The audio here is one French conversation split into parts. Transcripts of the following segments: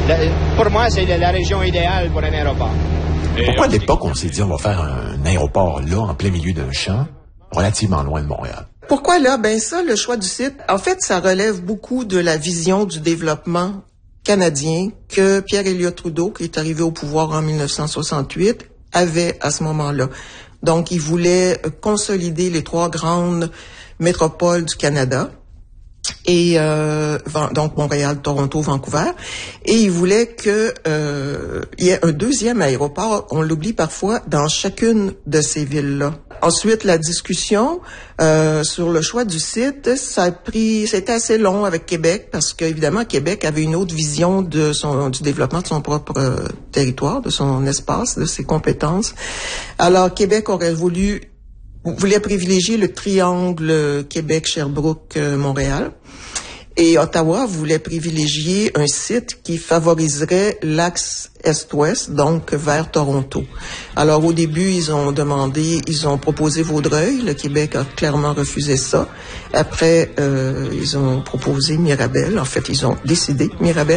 Pour moi, c'est la région idéale pour un aéroport. Pourquoi à l'époque, on s'est dit on va faire un aéroport là, en plein milieu d'un champ, relativement loin de Montréal? Pourquoi là? Ben ça, le choix du site, en fait, ça relève beaucoup de la vision du développement canadien que Pierre Elliott Trudeau, qui est arrivé au pouvoir en 1968, avait à ce moment-là. Donc, il voulait consolider les 3 grandes métropoles du Canada, et donc Montréal, Toronto, Vancouver, et il voulait que il y ait un deuxième aéroport, on l'oublie parfois, dans chacune de ces villes-là. Ensuite, la discussion sur le choix du site, c'était assez long avec Québec, parce qu'évidemment, Québec avait une autre vision du développement de son propre territoire, de son espace, de ses compétences. Alors, Québec voulait privilégier le triangle Québec, Sherbrooke, Montréal. Et Ottawa voulait privilégier un site qui favoriserait l'axe est-ouest, donc vers Toronto. Alors au début, ils ont proposé Vaudreuil. Le Québec a clairement refusé ça. Après, ils ont proposé Mirabel. En fait, ils ont décidé Mirabel.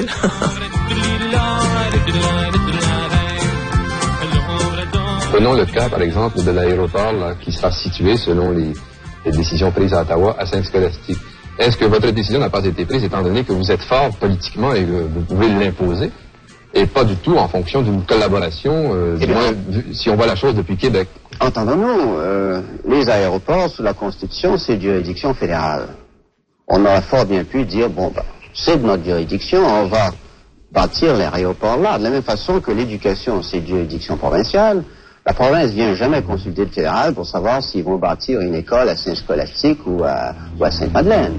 Prenons le cas, par exemple, de l'aéroport là, qui sera situé, selon les décisions prises à Ottawa, à Saint-Scolastique. Est-ce que votre décision n'a pas été prise étant donné que vous êtes fort politiquement et que vous pouvez l'imposer, et pas du tout en fonction d'une collaboration, du moins, si on voit la chose depuis Québec? Entendons-nous, les aéroports, sous la Constitution, c'est juridiction fédérale. On aurait fort bien pu dire, c'est de notre juridiction, on va bâtir l'aéroport là, de la même façon que l'éducation, c'est de juridiction provinciale. La province vient jamais consulter le fédéral pour savoir s'ils vont bâtir une école à Saint-Scolastique ou à Sainte-Madeleine.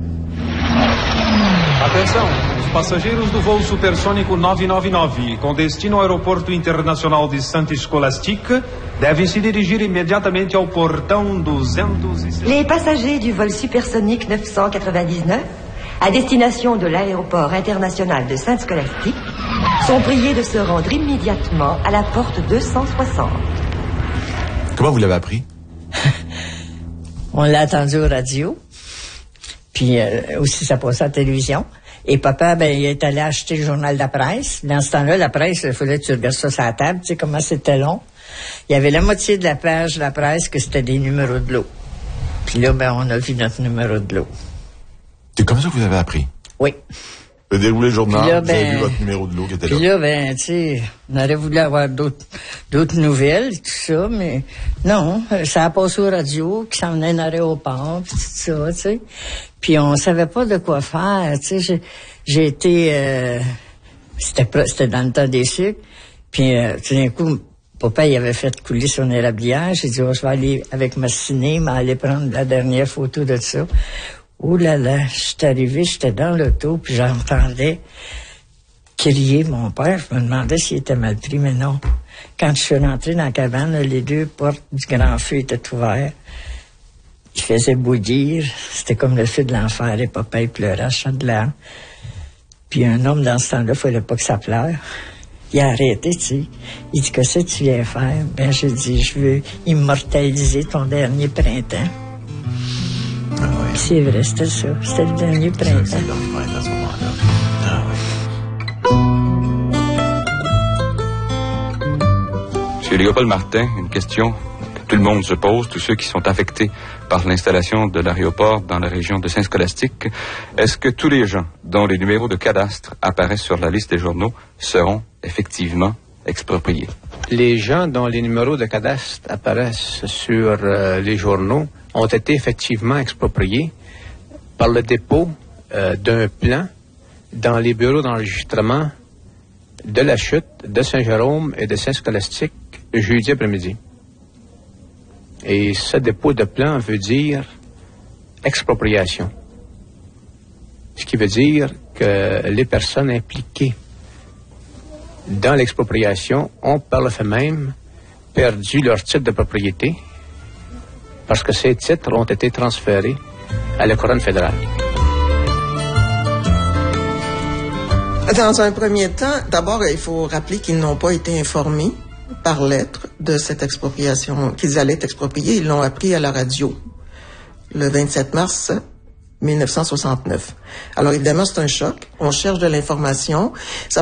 Atenção, os passageiros do voo supersônico 999, com destino ao Aeroporto Internacional de Saint-Scolastique, devem se dirigir imediatamente ao portão 206. Les passagers du vol supersonique 999, à destination de l'aéroport international de Saint-Scolastique, sont priés de se rendre immédiatement à la porte 260. Comment vous l'avez appris? On l'a entendu aux radios, puis aussi ça passait à la télévision. Et papa, il est allé acheter le journal de la presse. Dans ce temps-là, la presse, il fallait que tu regardes ça sur la table, tu sais comment c'était long. Il y avait la moitié de la page de la presse que c'était des numéros de l'eau. Puis là, on a vu notre numéro de l'eau. C'est comme ça que vous avez appris? Oui. Vous avez déroulé le journal, là, vous avez vu votre numéro de l'eau qui était là. Puis là, tu sais, on aurait voulu avoir d'autres nouvelles, tout ça, mais non, ça a passé aux radios, qui s'en venait à l'aéroport, puis tout ça, tu sais. Puis on savait pas de quoi faire, tu sais. J'ai été, c'était dans le temps des cycles, puis tout d'un coup, papa, il avait fait couler son érablière. J'ai dit, je vais aller avec ma ciné, aller prendre la dernière photo de ça. Oh là là, je suis arrivé, j'étais dans l'auto, puis j'entendais crier mon père. Je me demandais s'il était mal pris, mais non. Quand je suis rentré dans la cabane, les 2 portes du grand feu étaient ouvertes. Il faisait bouillir. C'était comme le feu de l'enfer. Et papa, il pleurait à chaudes de larmes. Puis un homme, dans ce temps-là, il fallait pas que ça pleure. Il a arrêté, tu sais. Il dit, qu'est-ce que tu viens faire? J'ai dit, je veux immortaliser ton dernier printemps. Ah oui. C'est vrai, c'était ça. C'était le dernier printemps. C'était le dernier printemps à ce moment-là. Ah oui. Monsieur Léopold Martin, une question que tout le monde se pose, tous ceux qui sont affectés par l'installation de l'aéroport dans la région de Saint-Scolastique. Est-ce que tous les gens dont les numéros de cadastre apparaissent sur la liste des journaux seront effectivement expropriés? Les gens dont les numéros de cadastre apparaissent sur les journaux ont été effectivement expropriés par le dépôt d'un plan dans les bureaux d'enregistrement de la Chute, de Saint-Jérôme et de Saint-Scolastique jeudi après-midi. Et ce dépôt de plan veut dire expropriation. Ce qui veut dire que les personnes impliquées dans l'expropriation ont par le fait même perdu leur titre de propriété parce que ces titres ont été transférés à la couronne fédérale. Dans un premier temps, d'abord, il faut rappeler qu'ils n'ont pas été informés par lettre de cette expropriation, qu'ils allaient être expropriés. Ils l'ont appris à la radio le 27 mars 1969. Alors évidemment, c'est un choc. On cherche de l'information. Ça